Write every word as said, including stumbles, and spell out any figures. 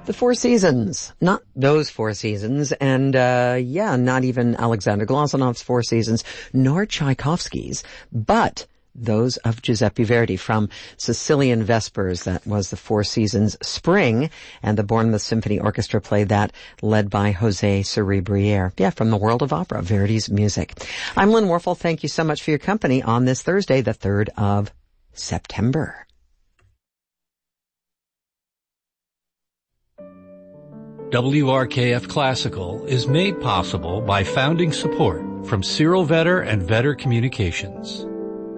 The Four Seasons. Not those Four Seasons. And, uh, yeah, not even Alexander Glosanov's Four Seasons, nor Tchaikovsky's, but those of Giuseppe Verdi from Sicilian Vespers. That was the Four Seasons Spring, and the Bournemouth Symphony Orchestra played that, led by Jose Cerebriere. Yeah, from the world of opera, Verdi's music. I'm Lynn Warfel. Thank you so much for your company on this Thursday, the third of September. W R K F Classical is made possible by founding support from Cyril Vetter and Vetter Communications.